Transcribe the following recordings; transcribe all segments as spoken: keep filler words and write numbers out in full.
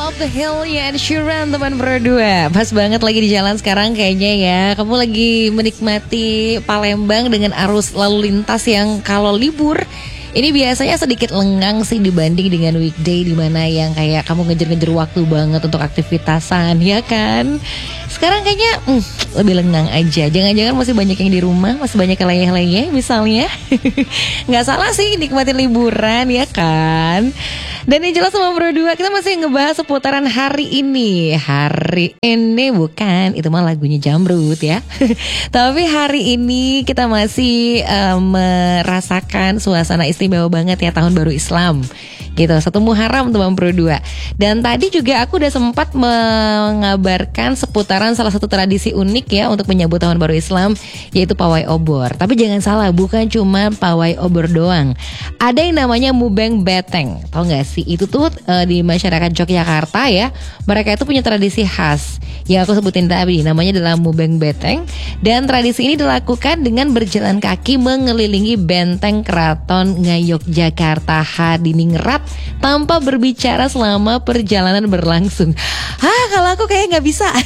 Up the Hill ya Ed Sheeran teman berdua. Pas banget lagi di jalan sekarang kayaknya ya. Kamu lagi menikmati Palembang dengan arus lalu lintas yang kalau libur ini biasanya sedikit lengang sih dibanding dengan weekday, di mana yang kayak kamu ngejar-ngejar waktu banget untuk aktivitasan, ya kan? Sekarang kayaknya hmm, lebih lengang aja. Jangan-jangan masih banyak yang di rumah, masih banyak yang leyeh-leyeh misalnya. Nggak salah sih nikmatin liburan, ya kan? Dan yang jelas sama Bro dua, kita masih ngebahas seputaran hari ini. Hari ini bukan, itu mah lagunya Jamrut ya. Tapi hari ini kita masih uh, merasakan suasana istimewa banget ya tahun baru Islam gitu, satu Muharram teman Bro dua. Dan tadi juga aku udah sempat mengabarkan seputaran salah satu tradisi unik ya untuk menyambut tahun baru Islam, yaitu pawai obor. Tapi jangan salah, bukan cuma pawai obor doang. Ada yang namanya mubeng beteng. Tahu gak sih? Itu tuh e, di masyarakat Yogyakarta ya. Mereka itu punya tradisi khas yang aku sebutin tadi, namanya adalah mubeng beteng. Dan tradisi ini dilakukan dengan berjalan kaki mengelilingi benteng Keraton Ngayogyakarta Hadiningrat tanpa berbicara selama perjalanan berlangsung. Ah, kalau aku kayak nggak bisa,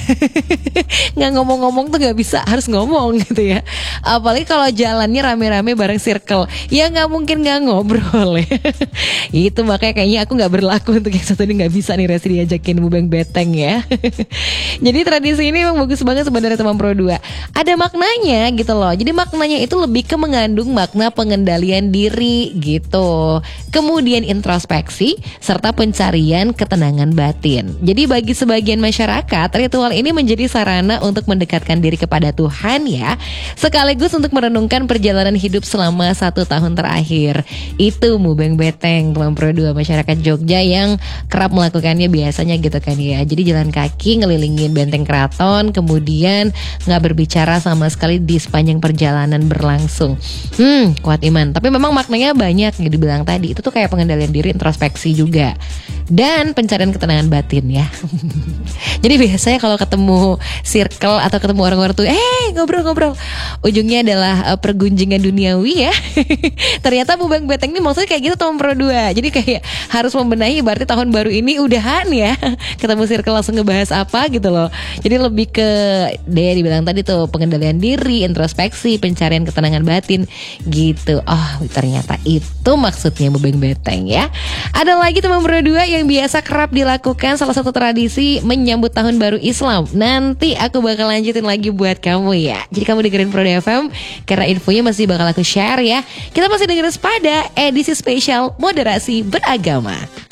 nggak ngomong-ngomong tuh nggak bisa, harus ngomong gitu ya. Apalagi kalau jalannya rame-rame bareng circle, ya nggak mungkin nggak ngobrol ya. Itu makanya kayaknya aku nggak berlaku untuk yang satu ini, nggak bisa nih Resi diajakin mubeng beteng ya. Jadi tradisi ini memang bagus banget sebenarnya teman Pro dua. Ada maknanya gitu loh. Jadi maknanya itu lebih ke mengandung makna pengendalian diri gitu. Kemudian introspeksi serta pencarian ketenangan batin. Jadi bagi sebagian masyarakat, ritual ini menjadi sarana untuk mendekatkan diri kepada Tuhan ya, sekaligus untuk merenungkan perjalanan hidup selama satu tahun terakhir. Itu mubeng beteng teman Pro dua, masyarakat Jogja yang kerap melakukannya biasanya gitu kan ya. Jadi jalan kaki ngelilingin benteng keraton, kemudian nggak berbicara sama sekali di sepanjang perjalanan berlangsung. Hmm, kuat iman. Tapi memang maknanya banyak yang dibilang tadi. Itu tuh kayak pengendalian diri, introspeksi juga, dan pencarian ketenangan batin ya. Jadi biasanya kalau ketemu circle atau ketemu orang-orang tuh, eh ngobrol-ngobrol, ujungnya adalah uh, pergunjingan duniawi ya. Ternyata mubeng beteng ini maksudnya kayak gitu teman Pro dua. Jadi kayak harus membenahi, berarti tahun baru ini udahan ya. Ketemu circle langsung ngebahas apa gitu loh. Jadi lebih ke daya dibilang tadi tuh, pengendalian diri, introspeksi, pencarian ketenangan batin gitu. Oh, ternyata itu maksudnya mubeng beteng ya. Ada lagi teman Pro dua yang biasa kerap dilakukan, salah satu tradisi menyambut tahun baru Islam. Nanti aku bakal lanjutin lagi buat kamu ya. Jadi kamu dengerin Pro dua F M karena infonya masih bakal aku share ya. Kita masih dengerin Sepada edisi spesial moderasi beragama.